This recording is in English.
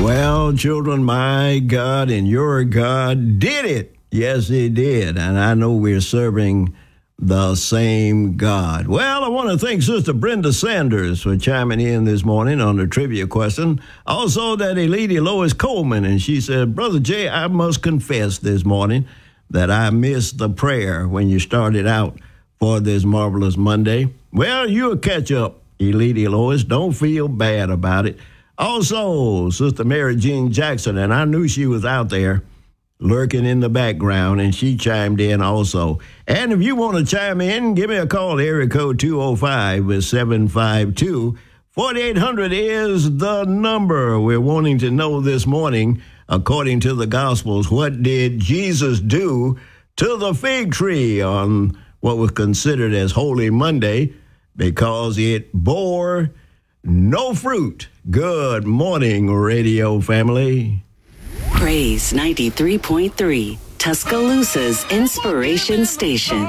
Well, children, my God and your God did it. Yes, he did. And I know we're serving the same God. Well, I want to thank Sister Brenda Sanders for chiming in this morning on the trivia question. Also, that lady Lois Coleman, and she said, Brother Jay, I must confess this morning that I missed the prayer when you started out for this marvelous Monday. Well, you'll catch up, Lady Lois. Don't feel bad about it. Also, Sister Mary Jean Jackson, and I knew she was out there lurking in the background, and she chimed in also. And if you want to chime in, give me a call. Area code 205-752. 4800 is the number. We're wanting to know this morning, according to the Gospels, what did Jesus do to the fig tree on what was considered as Holy Monday because it bore no fruit? Good morning, radio family. Praise 93.3, Tuscaloosa's Inspiration Station.